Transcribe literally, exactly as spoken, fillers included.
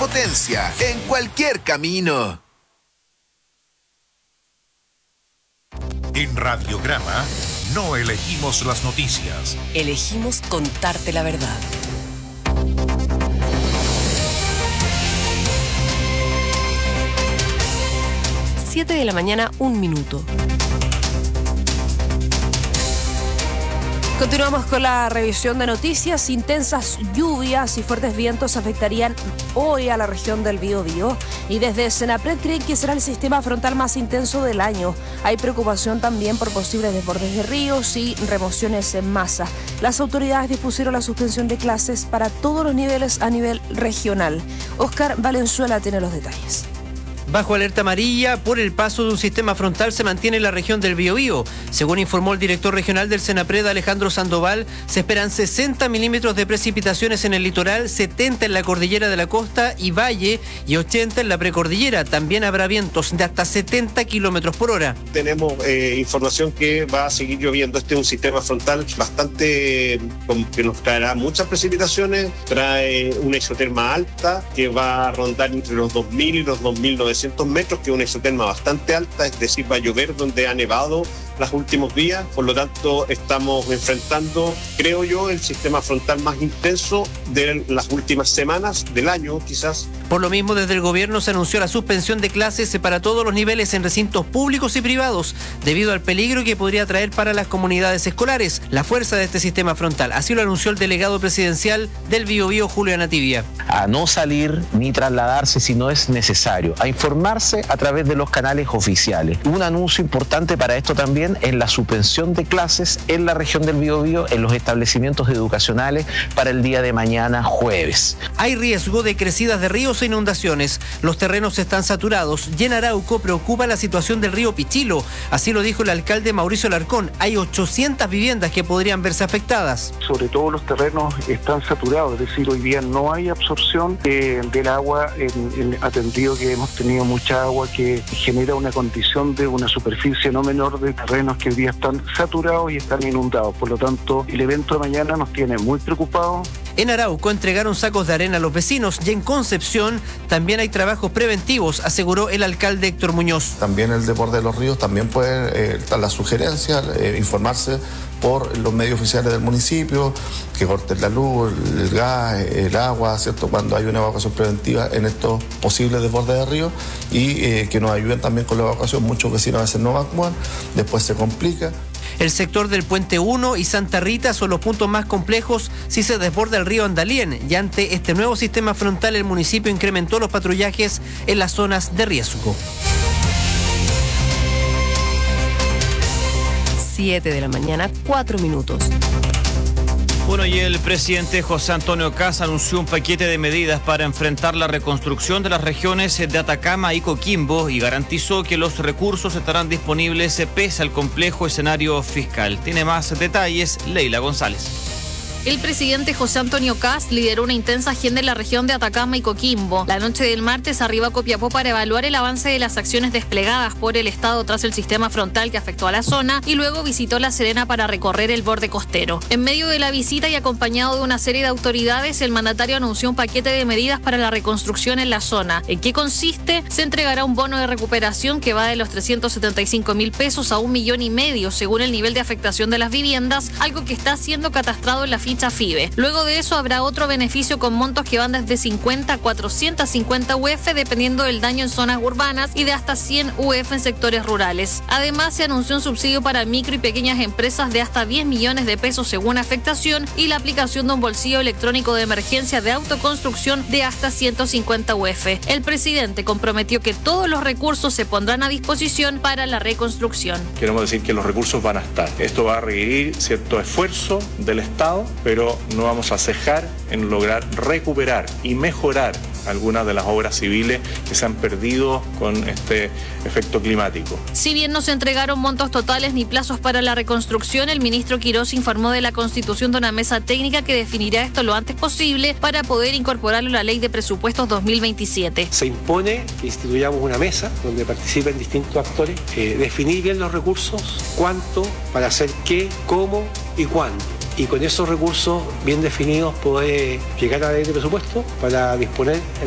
potencia en cualquier camino. En Radiograma no elegimos las noticias. Elegimos contarte la verdad. Siete de la mañana, un minuto. Continuamos con la revisión de noticias. Intensas lluvias y fuertes vientos afectarían hoy a la región del Biobío y desde Senapred creen que será el sistema frontal más intenso del año. Hay preocupación también por posibles desbordes de ríos y remociones en masa. Las autoridades dispusieron la suspensión de clases para todos los niveles a nivel regional. Óscar Valenzuela tiene los detalles. Bajo alerta amarilla por el paso de un sistema frontal se mantiene la región del Biobío. Según informó el director regional del Senapred, Alejandro Sandoval, se esperan sesenta milímetros de precipitaciones en el litoral, setenta en la cordillera de la costa y valle y ochenta en la precordillera. También habrá vientos de hasta setenta kilómetros por hora. Tenemos eh, información que va a seguir lloviendo. Este es un sistema frontal bastante que nos traerá muchas precipitaciones, trae una isoterma alta que va a rondar entre los dos mil y los dos mil novecientos metros, que es una isoterma bastante alta, es decir, va a llover donde ha nevado los últimos días. Por lo tanto, estamos enfrentando, creo yo, el sistema frontal más intenso de las últimas semanas del año, quizás. Por lo mismo, desde el gobierno se anunció la suspensión de clases para todos los niveles en recintos públicos y privados, debido al peligro que podría traer para las comunidades escolares la fuerza de este sistema frontal. Así lo anunció el delegado presidencial del Biobío, Julio Anativia. A no salir ni trasladarse si no es necesario, a informarse a través de los canales oficiales. Un anuncio importante para esto también es la suspensión de clases en la región del Biobío en los establecimientos educacionales para el día de mañana jueves. Hay riesgo de crecidas de ríos e inundaciones. Los terrenos están saturados y en Arauco preocupa la situación del río Pichilo. Así lo dijo el alcalde Mauricio Larcón. Hay ochocientas viviendas que podrían verse afectadas. Sobre todo los terrenos están saturados, es decir, hoy día no hay absorción de, del agua, en, en, atendido que hemos tenido mucha agua que genera una condición de una superficie no menor de terrenos que hoy día están saturados y están inundados. Por lo tanto, el evento de mañana nos tiene muy preocupados. En Arauco entregaron sacos de arena a los vecinos y en Concepción también hay trabajos preventivos, aseguró el alcalde Héctor Muñoz. También el desborde de los ríos, también puede eh, dar la sugerencia, eh, informarse por los medios oficiales del municipio, que corten la luz, el gas, el agua, ¿cierto?, cuando hay una evacuación preventiva en estos posibles desbordes de río y eh, que nos ayuden también con la evacuación. Muchos vecinos a veces no evacúan, después se complica. El sector del Puente uno y Santa Rita son los puntos más complejos si se desborda el río Andalien, y ante este nuevo sistema frontal el municipio incrementó los patrullajes en las zonas de riesgo. siete de la mañana, cuatro minutos. Bueno, y el presidente José Antonio Kast anunció un paquete de medidas para enfrentar la reconstrucción de las regiones de Atacama y Coquimbo y garantizó que los recursos estarán disponibles pese al complejo escenario fiscal. Tiene más detalles Leila González. El presidente José Antonio Kast lideró una intensa agenda en la región de Atacama y Coquimbo. La noche del martes arribó a Copiapó para evaluar el avance de las acciones desplegadas por el Estado tras el sistema frontal que afectó a la zona y luego visitó La Serena para recorrer el borde costero. En medio de la visita y acompañado de una serie de autoridades, el mandatario anunció un paquete de medidas para la reconstrucción en la zona. ¿En qué consiste? Se entregará un bono de recuperación que va de los trescientos setenta y cinco mil pesos a un millón y medio según el nivel de afectación de las viviendas, algo que está siendo catastrado en la ficha FIBE. Luego de eso habrá otro beneficio con montos que van desde cincuenta a cuatrocientos cincuenta U F dependiendo del daño en zonas urbanas y de hasta cien U F en sectores rurales. Además, se anunció un subsidio para micro y pequeñas empresas de hasta diez millones de pesos según afectación y la aplicación de un bolsillo electrónico de emergencia de autoconstrucción de hasta ciento cincuenta U F. El presidente comprometió que todos los recursos se pondrán a disposición para la reconstrucción. Queremos decir que los recursos van a estar. Esto va a requerir cierto esfuerzo del Estado, pero no vamos a cejar en lograr recuperar y mejorar algunas de las obras civiles que se han perdido con este efecto climático. Si bien no se entregaron montos totales ni plazos para la reconstrucción, el ministro Quirós informó de la constitución de una mesa técnica que definirá esto lo antes posible para poder incorporarlo a la ley de presupuestos dos mil veintisiete. Se impone que instituyamos una mesa donde participen distintos actores, eh, definir bien los recursos, cuánto, para hacer qué, cómo y cuándo. Y con esos recursos bien definidos poder llegar a la ley de presupuesto para disponer